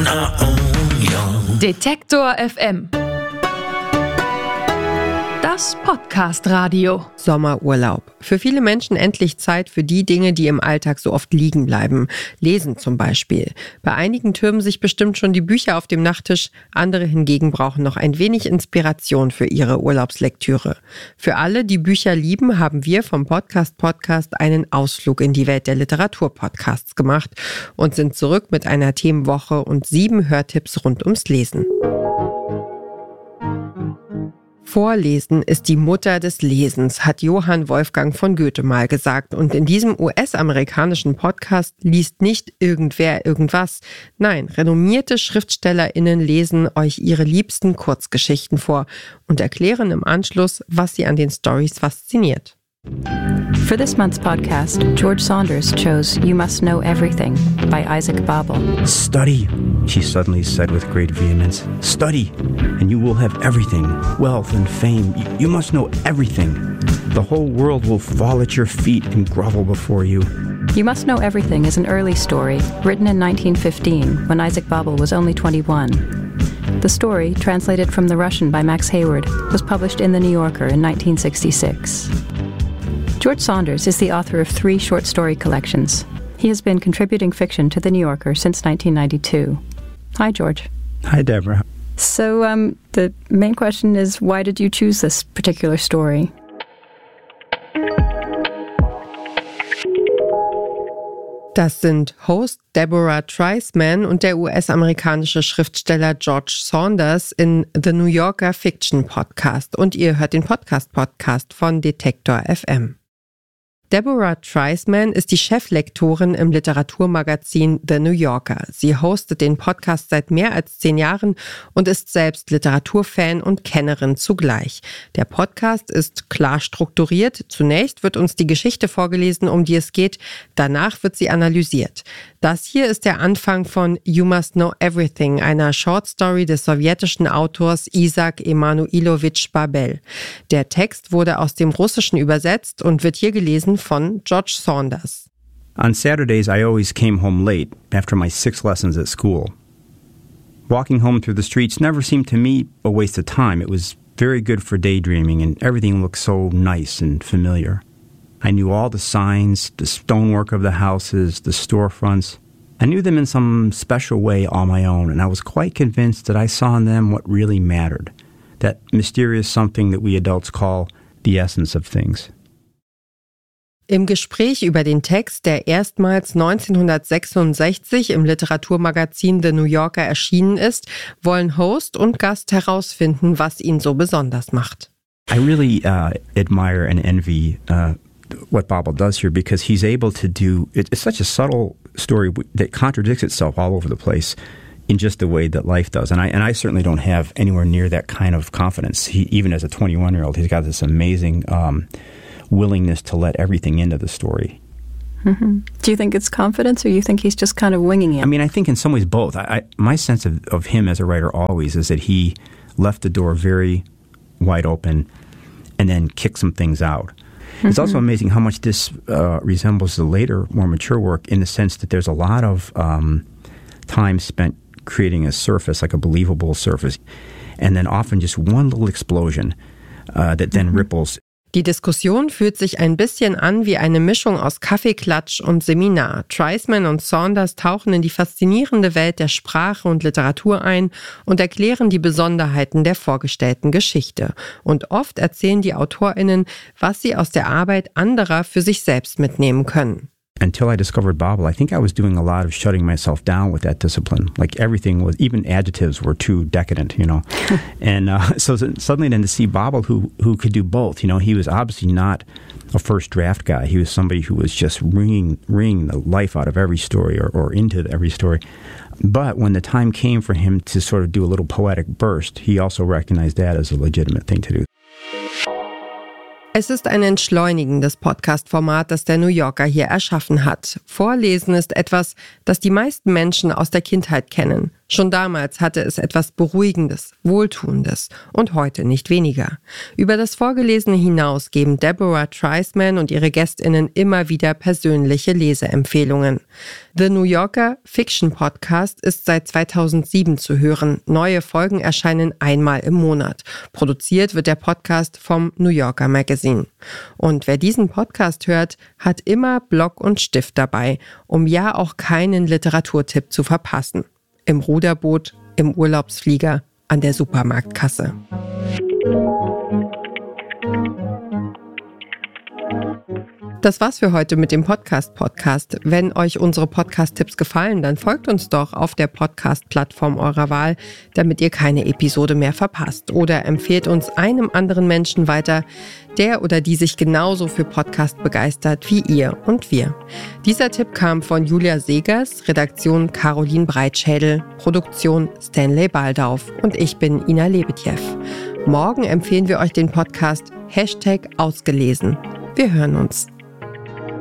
our own young. Detektor FM. Das Podcast-Radio. Sommerurlaub. Für viele Menschen endlich Zeit für die Dinge, die im Alltag so oft liegen bleiben. Lesen zum Beispiel. Bei einigen türmen sich bestimmt schon die Bücher auf dem Nachttisch. Andere hingegen brauchen noch ein wenig Inspiration für ihre Urlaubslektüre. Für alle, die Bücher lieben, haben wir vom Podcast einen Ausflug in die Welt der Literaturpodcasts gemacht und sind zurück mit einer Themenwoche und 7 Hörtipps rund ums Lesen. Vorlesen ist die Mutter des Lesens, hat Johann Wolfgang von Goethe mal gesagt. Und in diesem US-amerikanischen Podcast liest nicht irgendwer irgendwas. Nein, renommierte SchriftstellerInnen lesen euch ihre liebsten Kurzgeschichten vor und erklären im Anschluss, was sie an den Storys fasziniert. For this month's podcast, George Saunders chose You Must Know Everything by Isaac Babel. Study, she suddenly said with great vehemence. Study, and you will have everything, wealth and fame. You must know everything. The whole world will fall at your feet and grovel before you. You Must Know Everything is an early story, written in 1915, when Isaac Babel was only 21. The story, translated from the Russian by Max Hayward, was published in The New Yorker in 1966. George Saunders is the author of 3 short story collections. He has been contributing fiction to The New Yorker since 1992. Hi, George. Hi, Deborah. So, the main question is, why did you choose this particular story? Das sind Host Deborah Treisman und der US-amerikanische Schriftsteller George Saunders in The New Yorker Fiction Podcast. Und ihr hört den Podcast von Detektor FM. Deborah Treisman ist die Cheflektorin im Literaturmagazin The New Yorker. Sie hostet den Podcast seit mehr als 10 Jahren und ist selbst Literaturfan und Kennerin zugleich. Der Podcast ist klar strukturiert. Zunächst wird uns die Geschichte vorgelesen, um die es geht. Danach wird sie analysiert. Das hier ist der Anfang von You Must Know Everything, einer Shortstory des sowjetischen Autors Isaac Emanuilowitsch Babel. Der Text wurde aus dem Russischen übersetzt und wird hier gelesen von George Saunders. On Saturdays, I always came home late after my 6 lessons at school. Walking home through the streets never seemed to me a waste of time. It was very good for daydreaming, and everything looked so nice and familiar. I knew all the signs, the stonework of the houses, the storefronts. I knew them in some special way on my own, and I was quite convinced that I saw in them what really mattered, that mysterious something that we adults call the essence of things. Im Gespräch über den Text, der erstmals 1966 im Literaturmagazin The New Yorker erschienen ist, wollen Host und Gast herausfinden, was ihn so besonders macht. I really admire and envy what Babel does here, because he's able to do, it's such a subtle story that contradicts itself all over the place in just the way that life does. And I certainly don't have anywhere near that kind of confidence. Even as a 21-year-old, he's got this amazing willingness to let everything into the story. Mm-hmm. Do you think it's confidence, or you think he's just kind of winging it? I mean, I think in some ways both. My sense of him as a writer always is that he left the door very wide open and then kicked some things out. Mm-hmm. It's also amazing how much this resembles the later, more mature work, in the sense that there's a lot of time spent creating a surface, like a believable surface, and then often just one little explosion that then ripples. Die Diskussion fühlt sich ein bisschen an wie eine Mischung aus Kaffeeklatsch und Seminar. Treisman und Saunders tauchen in die faszinierende Welt der Sprache und Literatur ein und erklären die Besonderheiten der vorgestellten Geschichte. Und oft erzählen die AutorInnen, was sie aus der Arbeit anderer für sich selbst mitnehmen können. Until I discovered Babel, I think I was doing a lot of shutting myself down with that discipline. Like everything was, even adjectives were too decadent, you know. And so suddenly then to see Babel, who could do both, you know, he was obviously not a first draft guy. He was somebody who was just wringing the life out of every story or into every story. But when the time came for him to sort of do a little poetic burst, he also recognized that as a legitimate thing to do. Es ist ein entschleunigendes Podcast-Format, das der New Yorker hier erschaffen hat. Vorlesen ist etwas, das die meisten Menschen aus der Kindheit kennen. Schon damals hatte es etwas Beruhigendes, Wohltuendes und heute nicht weniger. Über das Vorgelesene hinaus geben Deborah Treisman und ihre GästInnen immer wieder persönliche Leseempfehlungen. The New Yorker Fiction Podcast ist seit 2007 zu hören. Neue Folgen erscheinen einmal im Monat. Produziert wird der Podcast vom New Yorker Magazine. Und wer diesen Podcast hört, hat immer Block und Stift dabei, um ja auch keinen Literaturtipp zu verpassen. Im Ruderboot, im Urlaubsflieger, an der Supermarktkasse. Das war's für heute mit dem Podcast. Wenn euch unsere Podcast-Tipps gefallen, dann folgt uns doch auf der Podcast-Plattform eurer Wahl, damit ihr keine Episode mehr verpasst. Oder empfehlt uns einem anderen Menschen weiter, der oder die sich genauso für Podcast begeistert wie ihr und wir. Dieser Tipp kam von Julia Segers, Redaktion Caroline Breitschädel, Produktion Stanley Baldauf und ich bin Ina Lebetjew. Morgen empfehlen wir euch den Podcast #ausgelesen. Wir hören uns.